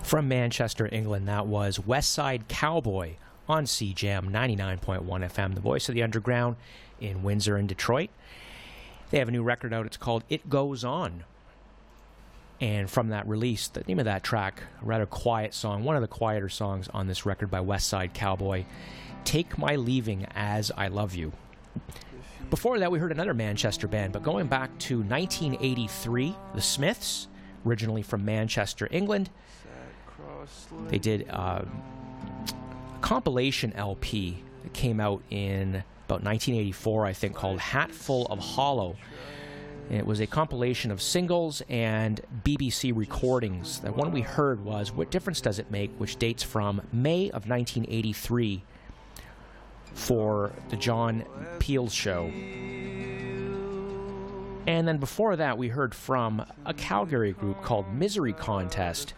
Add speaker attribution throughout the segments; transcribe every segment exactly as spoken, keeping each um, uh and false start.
Speaker 1: From Manchester, England, that was West Side Cowboy on C Jam ninety-nine point one F M, the voice of the underground in Windsor and Detroit. They have a new record out. It's called It Goes On. And from that release, the name of that track, a rather quiet song, one of the quieter songs on this record by West Side Cowboy, Take My Leaving As I Love You. Before that, we heard another Manchester band, but going back to nineteen eighty-three, The Smiths, originally from Manchester, England. They did uh, a compilation L P that came out in about nineteen eighty-four, I think, called Hatful of Hollow. And it was a compilation of singles and B B C recordings. The one we heard was What Difference Does It Make?, which dates from May of nineteen eighty-three for the John Peel Show. And then before that, we heard from a Calgary group called Misery Contest.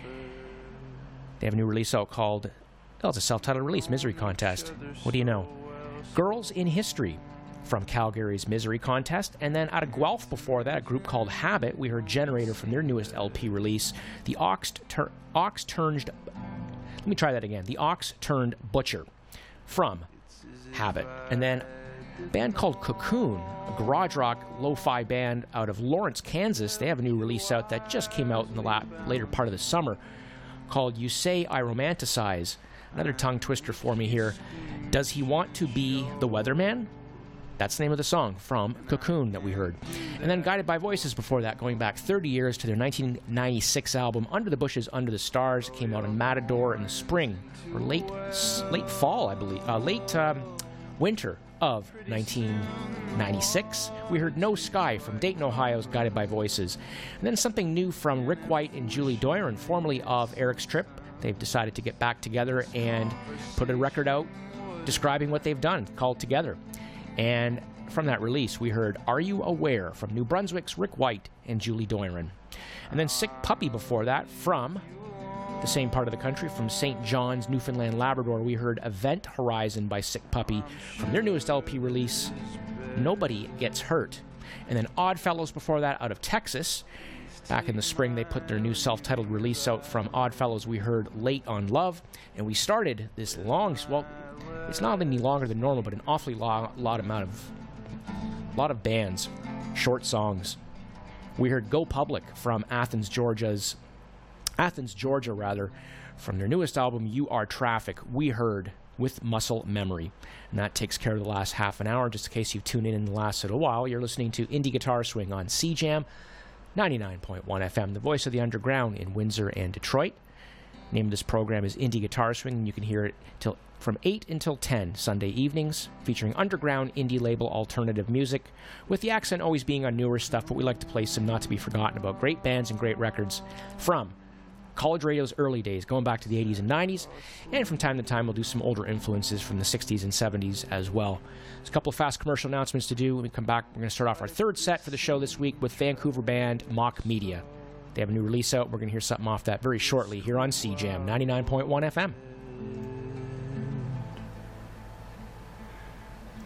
Speaker 1: They have a new release out called, oh, it's a self-titled release, Misery Contest. What do you know? Girls in History from Calgary's Misery Contest. And then out of Guelph before that, a group called Habit, we heard Generator from their newest L P release, The Ox, tur- Ox Turned... Let me try that again. The Ox Turned Butcher from Habit. And then a band called Cocoon, a garage rock lo-fi band out of Lawrence, Kansas. They have a new release out that just came out in the la- later part of the summer, called You Say I Romanticize. Another tongue twister for me here. Does he want to be the weatherman? That's the name of the song from Cocoon that we heard. And then Guided by Voices before that, going back thirty years to their nineteen ninety-six album Under the Bushes, Under the Stars. It came out in Matador in the spring, or late late fall, I believe, uh, late um, winter of nineteen ninety-six. We heard No Sky from Dayton, Ohio's Guided by Voices. And then something new from Rick White and Julie Doiron, formerly of Eric's Trip. They've decided to get back together and put a record out describing what they've done, called Together. And from that release, we heard Are You Aware from New Brunswick's Rick White and Julie Doiron. And then Sick Puppy before that from the same part of the country, from Saint John's, Newfoundland, Labrador, we heard Event Horizon by Sick Puppy from their newest L P release, Nobody Gets Hurt. And then Oddfellows before that out of Texas. Back in the spring, they put their new self-titled release out. From Oddfellows, we heard Late on Love. And we started this long, well, it's not any longer than normal, but an awfully lo- lot amount of, lot of bands, short songs. We heard Go Public from Athens, Georgia's, Athens, Georgia, rather, from their newest album, You Are Traffic. We heard With Muscle Memory. And that takes care of the last half an hour. Just in case you've tuned in in the last little while, you're listening to Indie Guitar Swing on C Jam ninety-nine point one F M, the voice of the underground in Windsor and Detroit. The name of this program is Indie Guitar Swing, and you can hear it till from eight until ten Sunday evenings, featuring underground indie label alternative music, with the accent always being on newer stuff, but we like to play some not to be forgotten about great bands and great records from college radio's early days, going back to the eighties and nineties, and from time to time we'll do some older influences from the sixties and seventies as well. There's a couple of fast commercial announcements to do. When we come back, we're going to start off our third set for the show this week with Vancouver band Mock Media. They have a new release out. We're going to hear something off that very shortly here on C Jam ninety-nine point one F M.